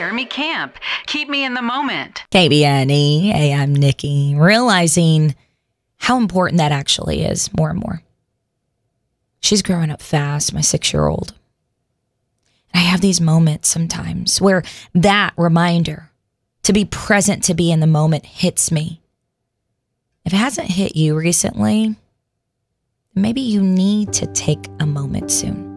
Jeremy Camp. Keep me in the moment. KBNE. Hey, I'm Nikki. Realizing how important that actually is more and more. She's growing up fast, my 6-year-old. I have these moments sometimes where that reminder to be present, to be in the moment hits me. If it hasn't hit you recently, maybe you need to take a moment soon.